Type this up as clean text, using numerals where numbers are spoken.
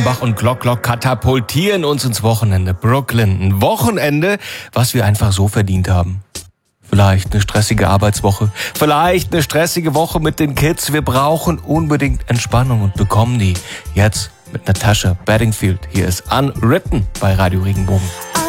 Bach und Glock katapultieren uns ins Wochenende. Brooklyn, ein Wochenende, was wir einfach so verdient haben. Vielleicht eine stressige Arbeitswoche, vielleicht eine stressige Woche mit den Kids. Wir brauchen unbedingt Entspannung und bekommen die jetzt mit Natasha Bedingfield. Hier ist Unwritten bei Radio Regenbogen.